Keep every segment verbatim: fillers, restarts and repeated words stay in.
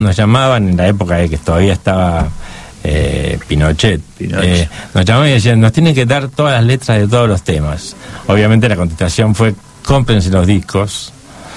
nos llamaban en la época de que todavía estaba eh, Pinochet, Pinochet. Eh, nos llamaban y decían, nos tienen que dar todas las letras de todos los temas. Obviamente la contestación fue, cómprense los discos,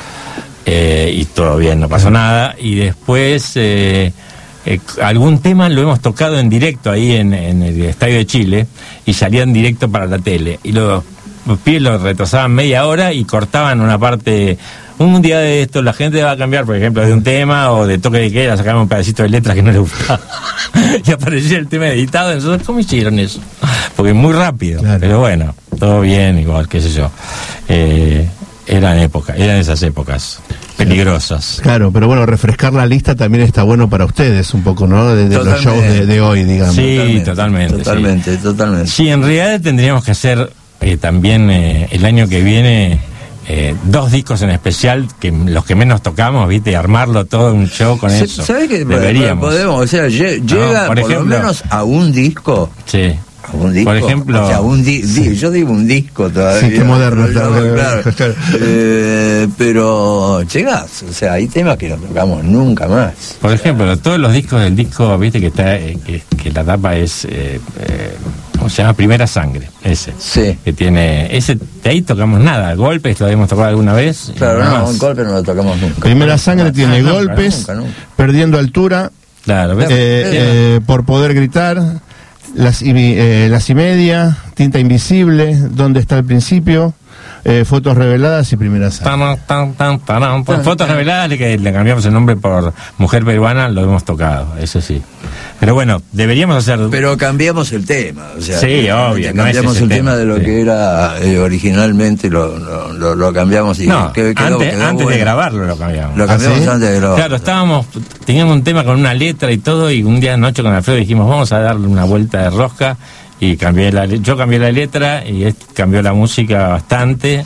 eh, y todo bien, no pasó nada. Y después eh, eh, algún tema lo hemos tocado en directo ahí en, en el Estadio de Chile, y salía en directo para la tele, y los, los pibes lo retrasaban media hora y cortaban una parte. Un día de esto la gente va a cambiar, por ejemplo, de un tema o de toque de queda, sacaban un pedacito de letras que no le gustaba y aparecía el tema editado. Nosotros, ¿cómo hicieron eso? Porque muy rápido, claro. Pero bueno, todo bien, igual, qué sé yo. Eh, eran épocas, eran esas épocas peligrosas. Claro, pero bueno, refrescar la lista también está bueno para ustedes un poco, ¿no? De, de los shows de, de hoy, digamos. Sí, totalmente. Totalmente, sí. totalmente. Sí, en realidad tendríamos que hacer eh, también eh, el año que viene... Eh, dos discos en especial, que los que menos tocamos, ¿viste? Armarlo todo un show con Se, eso. ¿Sabés que deberíamos? Podemos, o sea, llega no, por, por ejemplo, lo menos a un disco. Sí. A un disco. Por ejemplo. O sea, un di sí. Yo digo un disco todavía. Sí, qué moderno. Claro, claro. claro. eh, pero llegás, o sea, hay temas que no tocamos nunca más. Por ejemplo, todos los discos del disco, ¿viste? Que está eh, que, que la tapa es. Eh, eh, ¿Cómo se llama? Primera Sangre, ese. Sí. Que tiene... Ese, de ahí tocamos nada. Golpes lo habíamos tocado alguna vez. Claro, no, un golpe no lo tocamos nunca. Primera Sangre no, tiene nunca, Golpes, nunca, nunca. Perdiendo Altura, claro, ¿ves? Eh, eh, Por Poder Gritar, las y, eh, las y Media, Tinta Invisible, ¿Dónde está el principio? Eh, Fotos Reveladas y Primera Sangre. Tan, tan, tan, tan, tan. Fotos Reveladas, que le cambiamos el nombre por Mujer Peruana, lo hemos tocado, eso sí. Pero bueno, deberíamos hacer... Pero cambiamos el tema, o sea... Sí, obvio. Cambiamos no el tema, tema de lo sí. que era eh, originalmente, lo, lo, lo, lo cambiamos y... No, quedó, antes, quedó antes bueno. de grabarlo lo cambiamos. Lo cambiamos ¿Ah, sí? antes de grabarlo. Claro, estábamos... Teníamos un tema con una letra y todo, y un día de noche con Alfredo dijimos, vamos a darle una vuelta de rosca, y cambié la, yo cambié la letra, y él cambió la música bastante,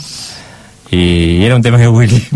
y era un tema de Willy.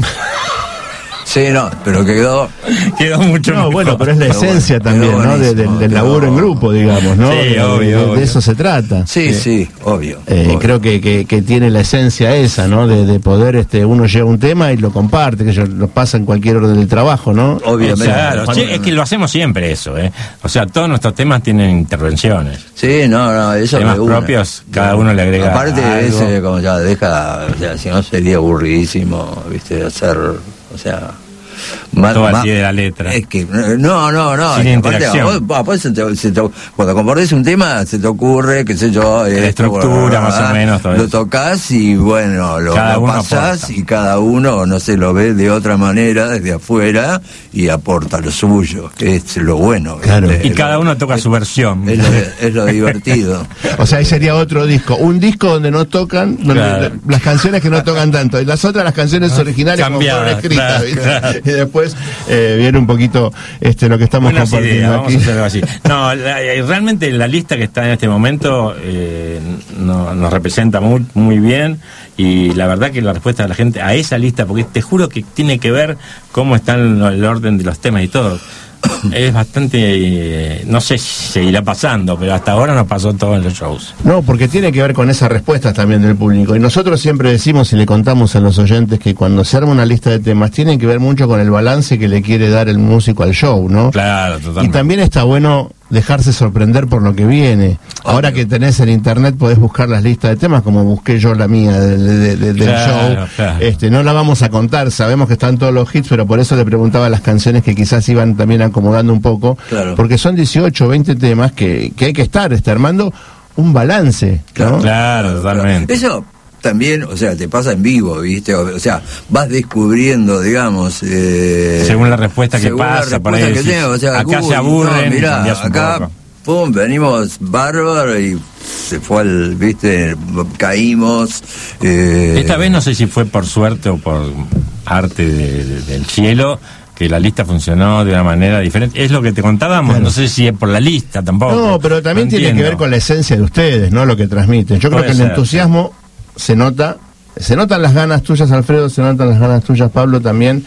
Sí, no, pero quedó... Quedó mucho No, mejor. bueno, pero es la Pero esencia bueno, también, ¿no? De, de, del laburo en grupo, digamos, ¿no? Sí, de, obvio, de, obvio. de eso se trata. Sí, sí, obvio. Eh, obvio. creo que, que, que tiene la esencia esa, ¿no? De, de poder, este, uno lleva un tema y lo comparte, que lo pasa en cualquier orden del trabajo, ¿no? Obviamente. Claro, sí, es que lo hacemos siempre eso, ¿eh? O sea, todos nuestros temas tienen intervenciones. Sí, no, no, eso Temas de una. propios, cada uno le agrega Aparte, algo. ese, como ya deja, o sea, si no sería aburridísimo, viste, hacer, o sea... Más, todo al más, pie de la letra. Es que, no, no, no. Sin es que aparte, interacción. vos, vos se te, se te, cuando componés un tema, se te ocurre, qué sé yo, la esto, estructura, bueno, más o menos. Todo lo eso. tocas y bueno, lo, Cada lo uno pasás aporta. y cada uno, no sé, lo ve de otra manera, desde afuera, y aporta lo suyo, que es lo bueno. Claro. ¿viste? Y cada uno toca es, su versión. Es lo, es lo divertido. O sea, ahí sería otro disco. Un disco donde no tocan, donde Claro. las canciones que no tocan tanto, y las otras las canciones originales como Cambiadas, fueron escritas, claro, ¿viste? claro. Y después eh, viene un poquito este lo que estamos Buenas compartiendo ideas, vamos aquí. a hacer algo así. No, la, realmente la lista que está en este momento eh, no, nos representa muy, muy bien, y la verdad que la respuesta de la gente a esa lista, porque te juro que tiene que ver cómo está el, el orden de los temas y todo, es bastante, eh, no sé si seguirá pasando, pero hasta ahora nos pasó todo en los shows. No, porque tiene que ver con esas respuestas también del público. Y nosotros siempre decimos y le contamos a los oyentes que cuando se arma una lista de temas, tiene que ver mucho con el balance que le quiere dar el músico al show, ¿no? Claro, totalmente. Y también está bueno dejarse sorprender por lo que viene. Ahora que tenés en internet podés buscar las listas de temas, como busqué yo la mía de, de, de, del Claro, show. claro. Este, no la vamos a contar, sabemos que están todos los hits, pero por eso le preguntaba las canciones que quizás iban también acomodando un poco, Claro. porque son dieciocho o veinte temas que, que hay que estar este, armando un balance, ¿no? Claro, totalmente. Eso también, o sea, te pasa en vivo, ¿viste? O, o sea, vas descubriendo, digamos... Eh, Según la respuesta que según pasa, la por respuesta ahí que decís, tengo, o sea, acá uy, se aburren, no, mirá, cambiás un acá, poco. pum, venimos bárbaro y se fue al, ¿viste? Caímos... Eh, Esta vez no sé si fue por suerte o por arte de- de- del cielo, que la lista funcionó de una manera diferente. Es lo que te contábamos, Claro. no sé si es por la lista tampoco. No, pero también No tiene que entiendo. ver con la esencia de ustedes, ¿no? Lo que transmiten. Yo creo Puede que el ser, entusiasmo se nota, se notan las ganas tuyas, Alfredo, se notan las ganas tuyas, Pablo, también,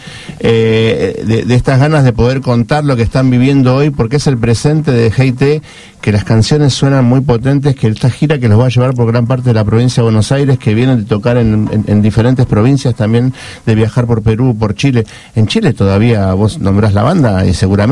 eh, de, de estas ganas de poder contar lo que están viviendo hoy, porque es el presente de G I T, que las canciones suenan muy potentes, que esta gira que los va a llevar por gran parte de la provincia de Buenos Aires, que vienen de tocar en, en, en diferentes provincias, también de viajar por Perú, por Chile. En Chile todavía vos nombrás la banda y seguramente